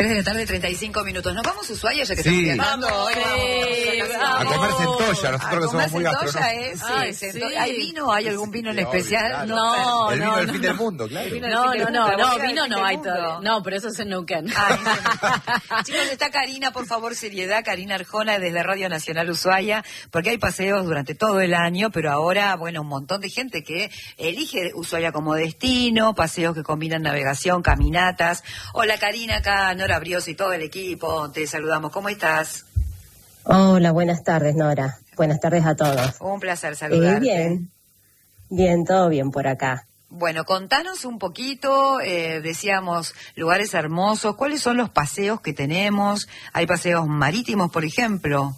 3 de la tarde, 35 minutos. ¿Nos vamos a Ushuaia ya que estamos viajando? A comer centolla, nosotros que somos muy gastronómicos. ¿Hay vino? ¿Hay algún vino en especial? Claro. El vino del fin del mundo, claro. No, vino no hay todavía. No, pero eso es en Neuquén. Chicos, está Karina, por favor, seriedad. Karina Arjona desde Radio Nacional Ushuaia, porque hay paseos durante todo el año, pero ahora, bueno, un montón de gente que elige Ushuaia como destino, paseos que combinan navegación, caminatas. Hola Karina, acá Nora Brioso y todo el equipo, te saludamos. ¿Cómo estás? Hola, buenas tardes, Nora. Buenas tardes a todos. Un placer saludarte. Bien, todo bien por acá. Bueno, contanos un poquito, decíamos, lugares hermosos, ¿cuáles son los paseos que tenemos? ¿Hay paseos marítimos, por ejemplo?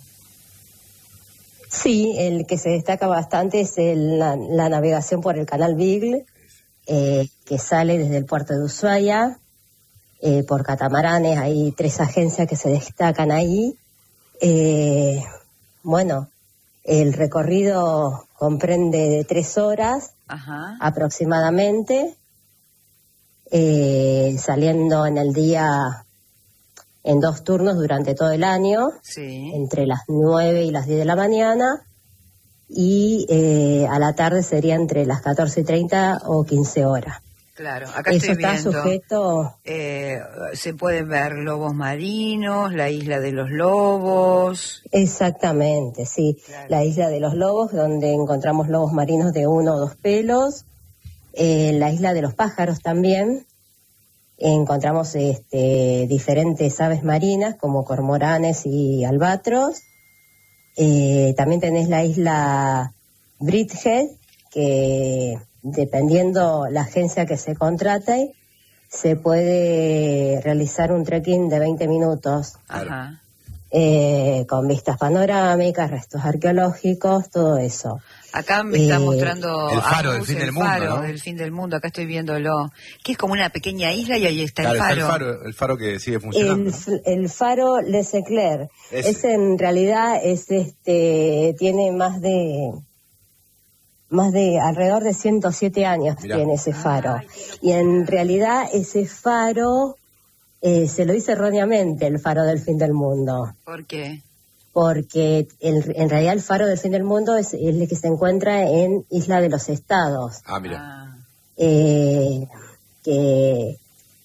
Sí, el que se destaca bastante es la navegación por el canal Beagle, que sale desde el puerto de Ushuaia, por catamaranes. Hay 3 agencias que se destacan ahí. Bueno, el recorrido comprende de 3 horas aproximadamente, saliendo en el día en 2 turnos durante todo el año, entre las 9 y las 10 de la mañana, y a la tarde sería entre las 14:30 o 15 horas. Claro, acá eso estoy viendo. Está sujeto. Se pueden ver lobos marinos, la isla de los lobos. Exactamente, sí. Claro. La isla de los lobos, donde encontramos lobos marinos de 1 o 2 pelos. La isla de los pájaros también. Encontramos diferentes aves marinas como cormoranes y albatros. También tenés la isla Bridgehead, que dependiendo la agencia que se contrate, se puede realizar un trekking de 20 minutos. Con vistas panorámicas, restos arqueológicos, todo eso. Acá me está mostrando el faro del fin del mundo, ¿no? Del fin del mundo, acá estoy viéndolo. Que es como una pequeña isla y ahí está el faro. Está el faro que sigue funcionando. El faro Les Eclairs. Ese en realidad tiene más de alrededor de 107 años. Mirá. Tiene ese faro. Y en realidad ese faro se lo hizo erróneamente, el faro del fin del mundo. ¿Por qué? Porque en realidad el faro del fin del mundo es el que se encuentra en Isla de los Estados. Mira. Que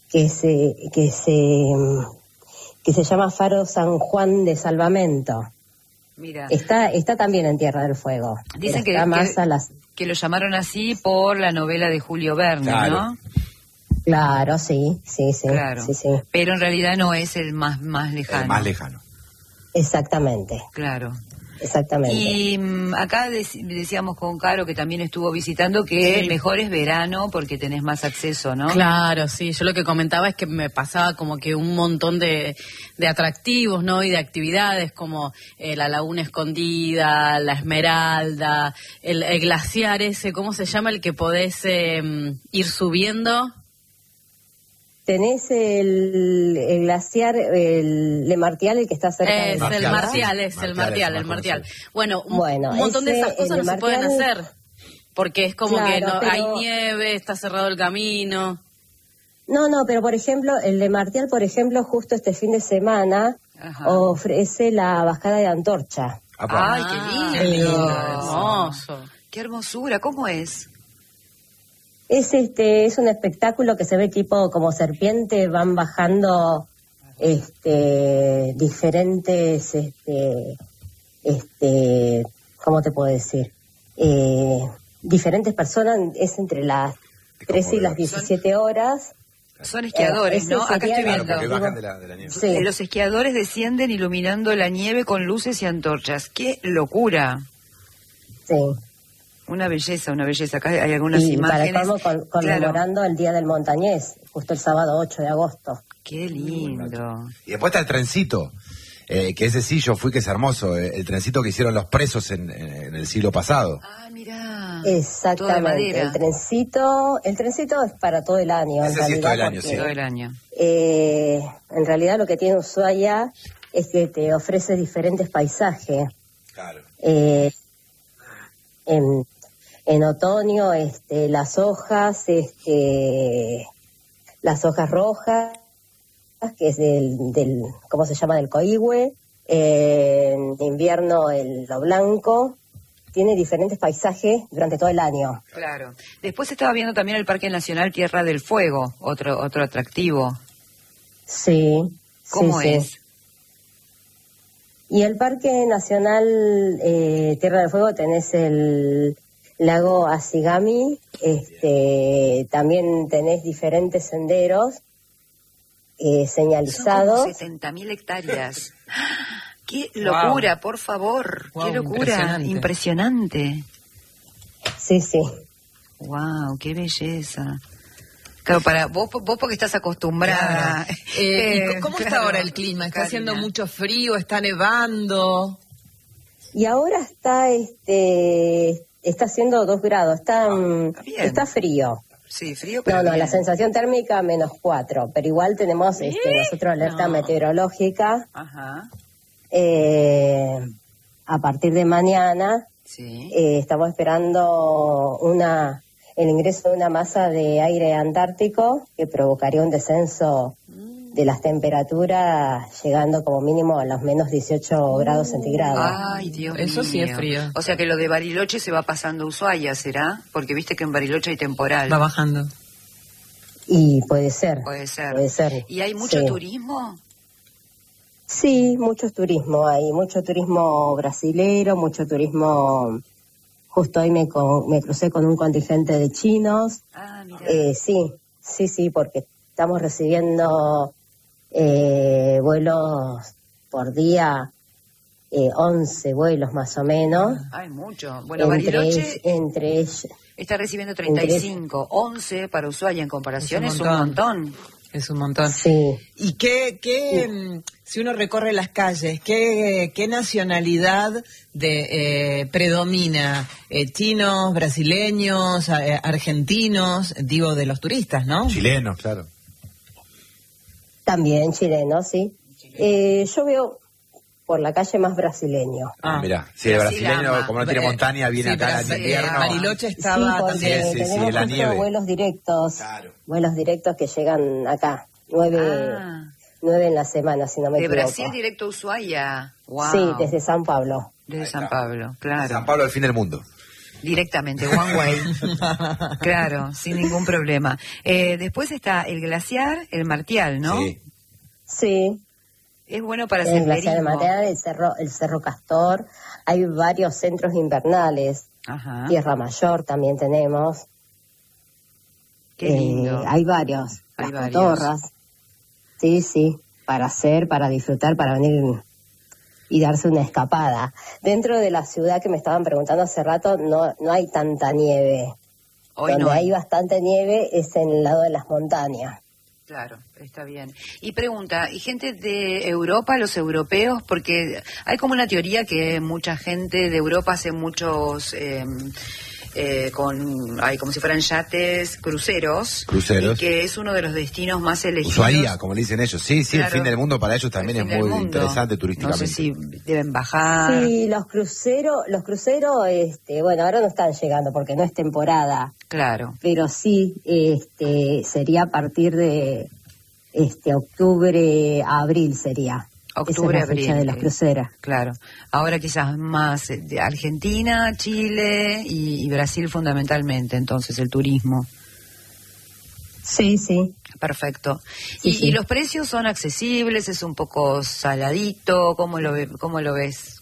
se llama Faro San Juan de Salvamento. Mira. Está también en Tierra del Fuego. Dicen que lo llamaron así por la novela de Julio Verne, claro. ¿No? Claro, sí. Claro. Sí. Pero en realidad no es el más lejano. El más lejano. Exactamente. Claro. Exactamente. Y acá decíamos con Caro, que también estuvo visitando, que mejor es verano porque tenés más acceso, ¿no? Claro, sí. Yo lo que comentaba es que me pasaba como que un montón de atractivos, ¿no? Y de actividades como la Laguna Escondida, la Esmeralda, el glaciar ese, ¿cómo se llama? El que podés ir subiendo. Tenés el glaciar, el Le Martial, el que está cerca de el Martial. Bueno, un montón de esas cosas no se pueden hacer, porque es como que hay nieve, está cerrado el camino. No, pero por ejemplo, el Le Martial, por ejemplo, justo este fin de semana ofrece la bajada de antorcha. ¡Ay, qué lindo! Hermoso. ¡Qué hermosura! ¿Cómo es? Es un espectáculo que se ve tipo como serpiente, van bajando diferentes ¿cómo te puedo decir? Diferentes personas, es entre las 13 y las 17 horas. Son esquiadores, ¿no? Acá estoy viendo. Claro, bajan de la nieve. Sí. Los esquiadores descienden iluminando la nieve con luces y antorchas. ¡Qué locura! Sí. Una belleza. Acá hay algunas imágenes. Estamos conmemorando el Día del Montañés, justo el sábado 8 de agosto. ¡Qué lindo! Y después está el trencito, que ese sí yo fui, que es hermoso, el trencito que hicieron los presos en el siglo pasado. Mirá. Exactamente. El trencito es para todo el año. Ese sí es todo el año, sí. Todo el año. En realidad lo que tiene Ushuaia es que te ofrece diferentes paisajes. Claro. En otoño, las hojas rojas, que es del ¿cómo se llama? Del Coihue. En invierno lo blanco. Tiene diferentes paisajes durante todo el año. Claro. Después estaba viendo también el Parque Nacional Tierra del Fuego, otro atractivo. Sí. ¿Cómo sí, es? Sí. Y el Parque Nacional Tierra del Fuego tenés el lago Asigami, también tenés diferentes senderos señalizados. Son como 70.000 hectáreas. ¡Qué locura, por favor! Wow, ¡Qué locura! Impresionante. Sí, sí. ¡Wow! ¡Qué belleza! Claro, para vos porque estás acostumbrada. Claro. ¿Y cómo está ahora el clima? ¿Está haciendo mucho frío? ¿Está nevando? Y ahora está haciendo 2 grados. Está frío. Sí, frío, pero No, bien. la sensación térmica -4, pero igual tenemos nosotros alerta meteorológica. Ajá. A partir de mañana Sí. estamos esperando el ingreso de una masa de aire antártico que provocaría un descenso de las temperaturas llegando como mínimo a los menos 18 grados centígrados. Ay, Dios mío. Eso sí es frío. O sea que lo de Bariloche se va pasando a Ushuaia, ¿será? Porque viste que en Bariloche hay temporal. Va bajando. Y puede ser. Puede ser. Puede ser. ¿Y hay mucho Sí. turismo? Sí, mucho turismo. Hay mucho turismo brasilero, mucho turismo. Justo hoy me crucé con un contingente de chinos. Ah, mira. Sí, porque estamos recibiendo vuelos por día, 11 vuelos más o menos. Hay mucho. Bueno, Bariloche Entre está recibiendo 35. 11 para Ushuaia en comparación es un montón. Es un montón. Sí. ¿Y si uno recorre las calles, qué nacionalidad predomina? ¿Chinos, brasileños, argentinos? Digo, de los turistas, ¿no? Chilenos, claro. También chileno, sí. Yo veo por la calle más brasileño. Mira, sí, el brasileño, como no tiene montaña, viene acá en invierno. Bariloche estaba porque también. Sí, tenemos la justo nieve. vuelos directos. Claro. Vuelos directos que llegan acá. 9 en la semana, si no me De equivoco. Brasil directo a Ushuaia. Wow. Sí, desde San Pablo. Desde San Pablo, claro. San Pablo, el fin del mundo. Directamente, one way. Claro, sin ningún problema. Después está el glaciar, el Martial, ¿no? Sí. Sí. Es bueno para El glaciar de senderismo. Martial, el Cerro Castor. Hay varios centros invernales. Ajá. Tierra Mayor también tenemos. Qué lindo. Hay varios. Hay Las varios. cotorras. Sí, para disfrutar, para venir y darse una escapada. Dentro de la ciudad que me estaban preguntando hace rato, no hay tanta nieve. Hoy Donde no hay bastante nieve es en el lado de las montañas. Claro, está bien. Y pregunta, ¿y gente de Europa, los europeos? Porque hay como una teoría que mucha gente de Europa hace muchos, como si fueran yates, cruceros. Y que es uno de los destinos más elegidos. Ushuaia, como le dicen ellos. Sí, Claro. el fin del mundo para ellos también El es fin del muy mundo. interesante turísticamente. No sé si deben bajar. Sí, los cruceros, bueno, ahora no están llegando porque no es temporada. Claro. Pero sí, sería a partir de octubre a abril sería. Octubre, Esa es la fecha abril. de los cruceros. Claro. Ahora quizás más de Argentina, Chile y Brasil fundamentalmente, entonces el turismo. Sí. Perfecto. Sí, sí. ¿Y los precios son accesibles? ¿Es un poco saladito? ¿Cómo lo ves?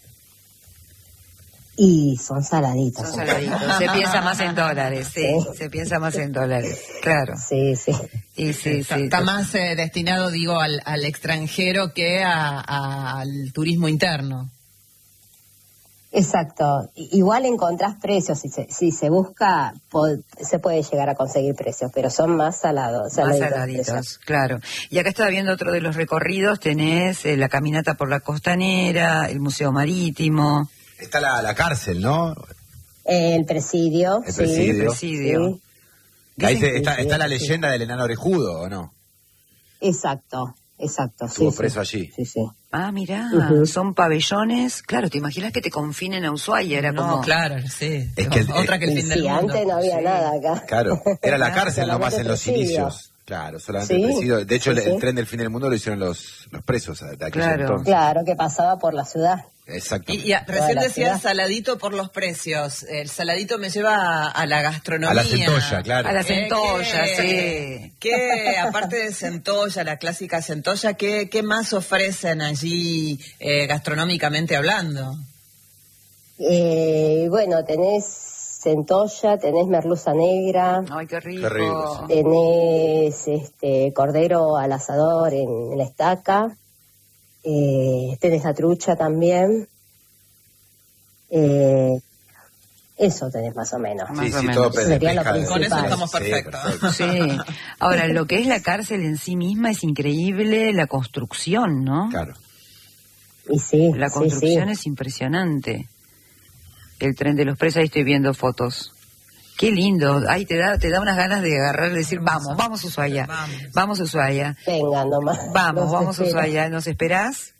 Y son saladitos. Son saladitos. Se piensa más en dólares, sí. Sí. Se piensa más en dólares, claro. Sí. Y sí. Está más destinado, digo, al extranjero que al turismo interno. Exacto. Igual encontrás precios, si se busca, se puede llegar a conseguir precios, pero son más saladitos. Más los saladitos, precios. claro. Y acá estaba viendo otro de los recorridos, tenés la caminata por la costanera, el Museo Marítimo. Está la cárcel, ¿no? El presidio. El sí. presidio. El presidio. Y ahí Dicen está la leyenda del enano orejudo, ¿o no? Exacto. Estuvo preso allí. Sí. Ah, mirá, Ujú. son pabellones. Claro, ¿te imaginas que te confinen a Ushuaia? Era No, como... claro, sí. Es que Otra que el Y fin del sí, mundo. antes no había Sí. nada acá. Claro, era la cárcel Solamente nomás en los presidio. inicios. Claro, solamente Sí, el presidio. De hecho, sí, el sí. tren del fin del mundo lo hicieron los presos de aquel Claro. entonces. Claro, que pasaba por la ciudad. Exactamente. Y recién la decía ciudad. saladito por los precios. El saladito me lleva a la gastronomía. A la centolla, claro. A la centolla, ¿Qué- sí. qué, aparte de centolla, la clásica centolla, ¿qué más ofrecen allí gastronómicamente hablando? Bueno, tenés centolla, tenés merluza negra, Ay, qué rico. Qué rico, tenés cordero al asador en la estaca, tenés la trucha también. Eso tenés más o menos. Más Sí, o sí, menos. todo Sería lo pesca de- principal. Con eso estamos Sí, perfectos. Sí. Ahora, lo que es la cárcel en sí misma es increíble la construcción, ¿no? Claro. Y sí, La sí, construcción sí. es impresionante. El tren de los presos, ahí estoy viendo fotos. Qué lindo. Ay, te da unas ganas de agarrar y decir, vamos Ushuaia. Vamos Ushuaia. Venga nomás. Vamos Los espero. Ushuaia. ¿Nos esperás?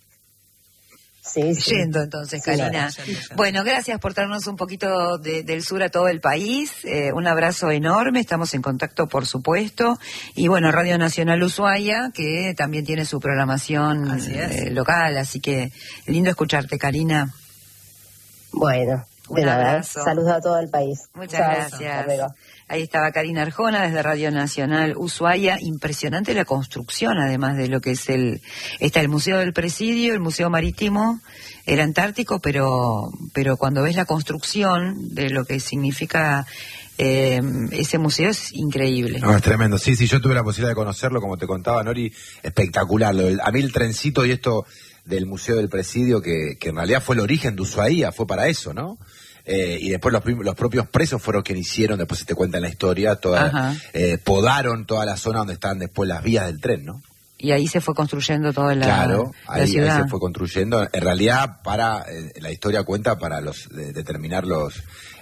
Sí, sí. Yendo entonces, Sí, Karina. yendo. Bueno, gracias por traernos un poquito del sur a todo el país. Un abrazo enorme. Estamos en contacto, por supuesto. Y bueno, Radio Nacional Ushuaia, que también tiene su programación Así es. local. Así que lindo escucharte, Karina. Bueno, Un de nada. abrazo. Saludos a todo el país. Muchas Chao, gracias. hasta luego. Ahí estaba Karina Arjona desde Radio Nacional Ushuaia. Impresionante la construcción, además de lo que es está el Museo del Presidio, el Museo Marítimo, el Antártico, pero cuando ves la construcción de lo que significa ese museo es increíble. No, es tremendo. Sí, yo tuve la posibilidad de conocerlo, como te contaba, Nori, espectacular. A mí el trencito y esto del Museo del Presidio, que en realidad fue el origen de Ushuaia, fue para eso, ¿no? Y después los propios presos fueron quienes hicieron, después se te cuenta en la historia, Ajá. podaron toda la zona donde estaban después las vías del tren, ¿no? Y ahí se fue construyendo toda la, Claro, la ahí ciudad. se fue construyendo. En realidad, la historia cuenta para determinar los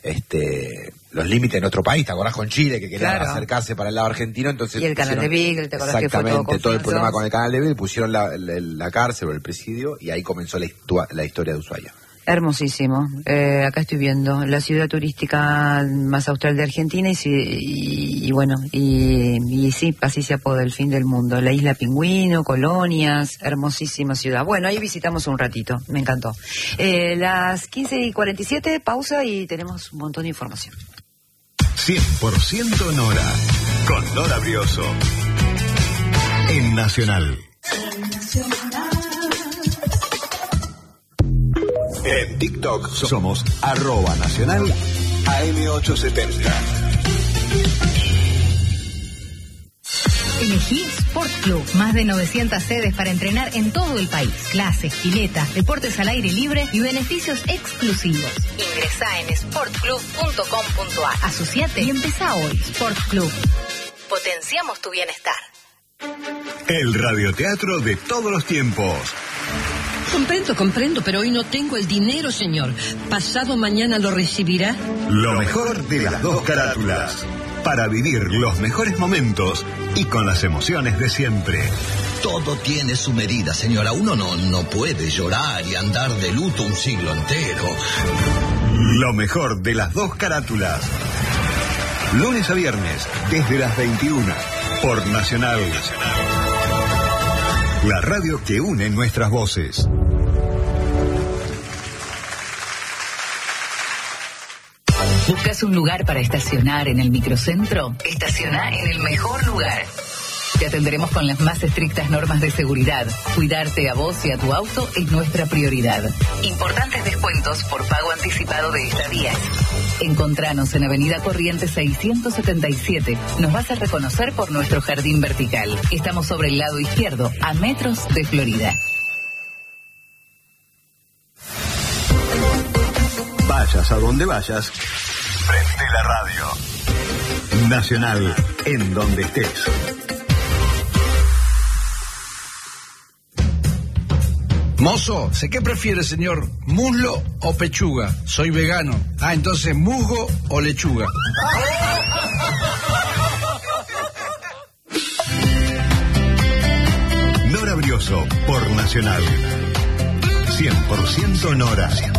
límites de nuestro país. ¿Te acordás con Chile, que querían Claro. acercarse para el lado argentino? Entonces Y el canal de Beagle, ¿te acordás que fue todo exactamente, todo el confuso? problema con el canal de Beagle, pusieron la cárcel o el presidio, y ahí comenzó la historia de Ushuaia. Hermosísimo. Acá estoy viendo la ciudad turística más austral de Argentina y sí, así se apoda el fin del mundo. La isla Pingüino, colonias, hermosísima ciudad. Bueno, ahí visitamos un ratito, me encantó. Las 15:47, pausa y tenemos un montón de información. 100% Nora, con Nora Brioso. En Nacional. En TikTok somos @Nacional AM870. Elegí Sport Club. Más de 900 sedes para entrenar en todo el país. Clases, piletas, deportes al aire libre y beneficios exclusivos. Ingresá en sportclub.com.ar. Asociate y empezá hoy. Sport Club. Potenciamos tu bienestar. El radioteatro de todos los tiempos. Comprendo, pero hoy no tengo el dinero, señor. Pasado mañana lo recibirá. Lo mejor de las dos carátulas. Para vivir los mejores momentos y con las emociones de siempre. Todo tiene su medida, señora. Uno no puede llorar y andar de luto un siglo entero. Lo mejor de las dos carátulas. Lunes a viernes, desde las 21, por Nacional. La radio que une nuestras voces. ¿Buscas un lugar para estacionar en el microcentro? Estaciona en el mejor lugar. Te atenderemos con las más estrictas normas de seguridad. Cuidarte a vos y a tu auto es nuestra prioridad. Importantes descuentos por pago anticipado de estadía. Encontranos en Avenida Corrientes 677. Nos vas a reconocer por nuestro jardín vertical. Estamos sobre el lado izquierdo, a metros de Florida. Vayas a donde vayas, prende la radio. Nacional, en donde estés. Mozo, ¿sé qué prefiere, señor? ¿Muslo o pechuga? Soy vegano. Ah, entonces, ¿musgo o lechuga? Nora Brioso, por Nacional. 100% Nora.